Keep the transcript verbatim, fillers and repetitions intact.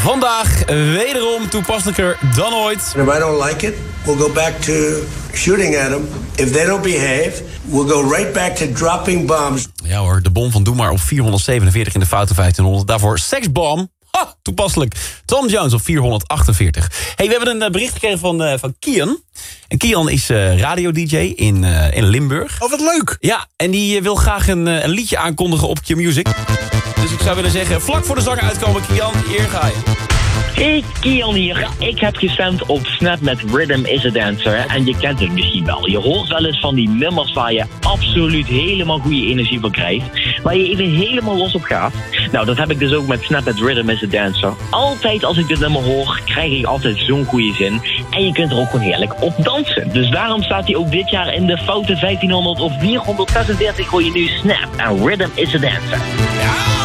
Vandaag wederom toepasselijker dan ooit. If I don't like it, we'll go back to shooting at them. If they don't behave, we'll go right back to dropping bombs. Ja hoor, de bom van Doe maar op vierhonderdzevenenveertig in de foute vijftienhonderd. Daarvoor Sexbomb. Ha, toepasselijk. Tom Jones op vierhonderdachtenveertig. Hey, we hebben een bericht gekregen van, uh, van Kian. En Kian is uh, radio-d j in, uh, in Limburg. Oh, wat leuk. Ja, en die wil graag een, een liedje aankondigen op Q-Music. Dus ik zou willen zeggen, vlak voor de zanger uitkomen, Kian, hier ga je. Hey, Kian hier. Ik heb gestemd op Snap met Rhythm is a Dancer. En je kent het misschien wel. Je hoort wel eens van die nummers waar je absoluut helemaal goede energie van krijgt. Waar je even helemaal los op gaat. Nou, dat heb ik dus ook met Snap met Rhythm is a Dancer. Altijd als ik dit nummer hoor, krijg ik altijd zo'n goede zin. En je kunt er ook gewoon heerlijk op dansen. Dus daarom staat hij ook dit jaar in de foute vijftienhonderd op vierhonderdzesenveertig. Gooi je nu Snap en Rhythm is a Dancer. Ja!